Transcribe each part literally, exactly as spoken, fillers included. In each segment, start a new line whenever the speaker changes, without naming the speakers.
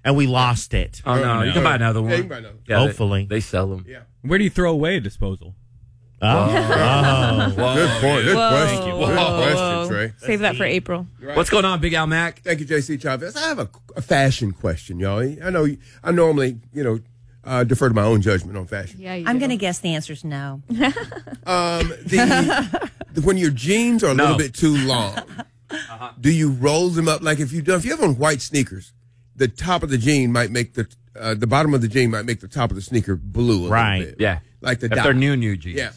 and we lost it.
Oh, no. You can buy another one.
Yeah, you can buy another one.
Yeah,
Hopefully.
They, they sell them.
Yeah.
Where do you throw away a disposal?
Oh. Oh.
Whoa.
Good point. Good
Whoa,
question.
whoa,
Good
whoa.
question, Trey.
Save that for April.
Right.
What's going on, Big Al Mac?
Thank you, J C Chavez. I have a, a fashion question, y'all. I know I normally, you know, uh, defer to my own judgment on fashion.
Yeah, you
I'm
do.
going to guess the answer is no.
Um, the, the, when your jeans are a
No.
little bit too long, uh-huh. do you roll them up? Like if you do, if you have on white sneakers, the top of the jean might make the uh, the bottom of the jean might make the top of the sneaker blue a
Right.
little bit.
Yeah.
Like the
If
dot.
they're new, new jeans.
Yeah.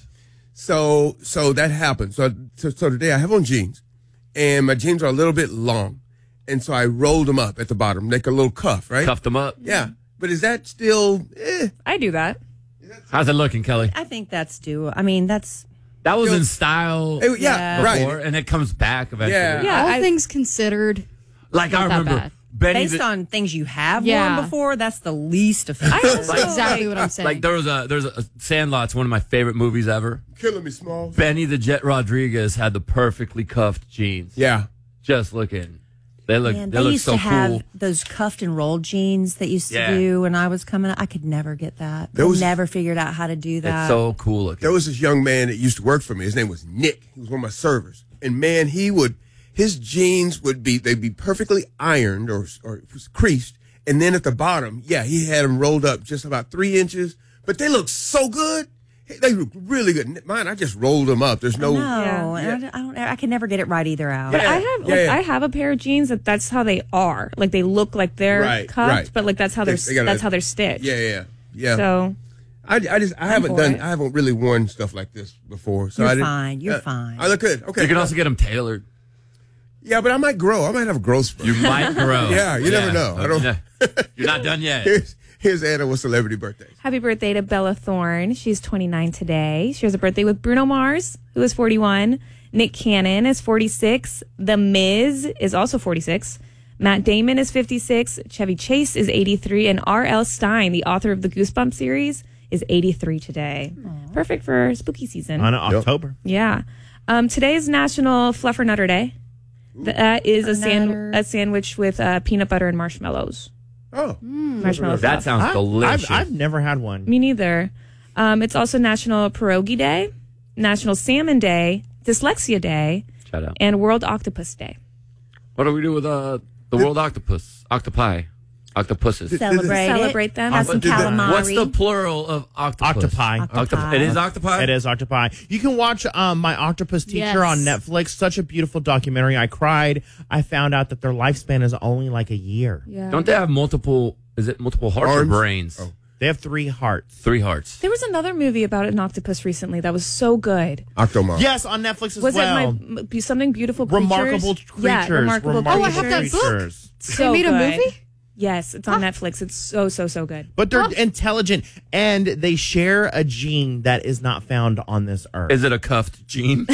So so that happens. So, so so today I have on jeans, and my jeans are a little bit long, and so I rolled them up at the bottom, like a little cuff, right?
Cuff them up.
Yeah. But is that still? Eh.
I do that.
How's it looking, Kelly?
I think that's due. I mean, that's
That was in style
Eh, yeah,
before,
right.
and it comes back eventually.
Yeah.
Yeah,
All
I-
things considered.
Like I
Not that
remember
bad.
Benny
based
the,
on things you have
Yeah.
worn before. That's the least of.
I also,
Exactly
like,
what I'm saying.
like there was a there's a Sandlot's one of my favorite movies ever.
Killing me, small.
Benny the Jet Rodriguez had the perfectly cuffed jeans.
Yeah.
Just looking. They look
Man,
they,
they
look
used
so
to have
cool.
those cuffed and rolled jeans that used to
Yeah.
do when I was coming up. I could never get that.
There
I
was-
never figured out how to do that.
It's so cool looking.
There was this young man that used to work for me. His name was Nick. He was one of my servers. And man, he would, his jeans would be, they'd be perfectly ironed or, or creased. And then at the bottom, yeah, he had them rolled up just about three inches, but they look so good. They look really good. Mine, I just rolled them up. There's no,
no,
Yeah.
and I, don't, I don't. I can never get it right either out.
But
Yeah.
I have
Yeah,
like
yeah.
I have a pair of jeans that that's how they are. Like they look like they're
Right,
cuffed,
right.
but like that's how
They-
they're
they gotta-
that's how they're stitched.
yeah, yeah, yeah.
So
I, I just, I haven't
for
done,
it.
I haven't really worn stuff like this before. So
You're
I didn't,
fine. You're
uh,
fine.
I look good. Okay.
You can also get them tailored.
yeah, but I might grow. I might have a growth spurt.
You might grow.
Yeah, you never know. I don't-
Yeah. You're not done yet.
Here's, here's Anna with celebrity birthdays.
happy birthday to Bella Thorne. She's twenty-nine today. She has a birthday with Bruno Mars, who is forty-one. Nick Cannon is forty-six. The Miz is also forty-six. Matt Damon is fifty-six. Chevy Chase is eighty-three. And R L. Stein, the author of the Goosebumps series, is eighty-three today. Perfect for spooky season.
On October.
Yeah. Um, today is National Fluffernutter Day. That is a, san-
Fluffernutter.
a sandwich with uh, peanut butter and marshmallows.
Oh,
Marshmallow
That
fluff.
sounds
I-
delicious.
I've, I've never had one.
Me neither. Um, it's also National Pierogi Day, National Salmon Day, Dyslexia Day,
Shout out.
and World Octopus Day.
What do we do with uh, the world octopus? Octopi. Octopuses.
Celebrate,
Celebrate
it.
them.
Have some
Did the-
calamari.
What's the plural of octopus?
Octopi.
Octopi.
It is octopi?
It is octopi. You can watch um, My Octopus Teacher
Yes.
on Netflix. Such a beautiful documentary. I cried. I found out that their lifespan is only like a year.
Yeah.
Don't they have multiple, is it multiple hearts
Arms?
or brains?
Oh.
They have three hearts.
Three hearts.
There was another movie about an octopus recently that was so good.
Octomom.
Yes, on Netflix as
Was
well.
it my m- something beautiful creatures?
Remarkable creatures.
Yeah, remarkable,
Remarkable
Oh, I have that book.
creatures.
So
They made a
good.
movie?
Yes, it's on Netflix. It's so so so good.
But they're intelligent, and they share a gene that is not found on this earth.
Is it a cuffed gene?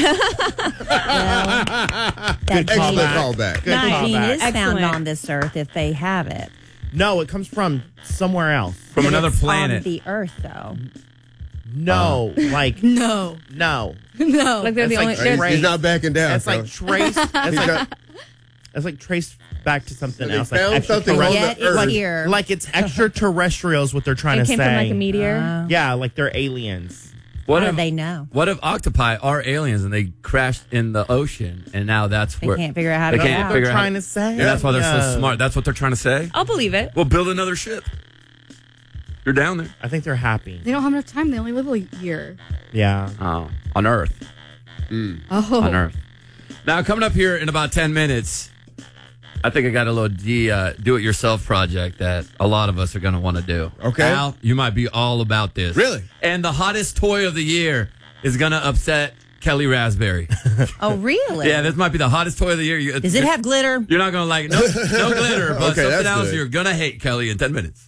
That
Good
gene,
Excellent
callback.
callback.
Good
that gene
callback.
is found
Excellent.
on this earth if they have it.
No, it comes from somewhere else.
From
But
another
it's
planet.
On the earth, though.
No, like
No.
no.
No.
Like they're
It's
the
like
only.
trace-
they're-
He's, he's not backing down.
It's like
fellas.
trace. It's
He's
like,
not-
it's like traced back to something
They
else.
found
Like
something on
extraterrestrial-
Yet
the earth.
it's here.
Like it's extraterrestrials. What they're trying
it
to
came
say.
from like a meteor.
Uh,
Yeah, like they're aliens.
What
How
if
do they know?
What if octopi are aliens and they crashed in the ocean and now that's
They
where
can't figure out how to
they
get
can't
out.
figure
They're
out
trying to say.
And that's why they're
Yeah.
so smart. That's what they're trying to say.
I'll believe it.
We'll build another ship. You're down there.
I think they're happy.
They don't have enough time. They only live a year.
Yeah.
Oh, on Earth.
Oh.
On Earth. Now coming up here in about ten minutes, I think I got a little D, uh, do-it-yourself project that a lot of us are going to want to do.
Okay.
Al, you might be all about this.
Really?
And the hottest toy of the year is going to upset Kelly Raspberry.
Oh, really?
Yeah, this might be the hottest toy of the year. You,
Does it have glitter?
You're not going to like it. No, no glitter, but
Okay,
something
that's
else
good.
you're going to hate, Kelly, in ten minutes.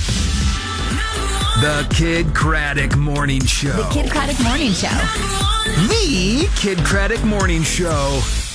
The Kid Craddock Morning Show.
Kid Craddock Morning Show.
The Kid Craddock Morning Show.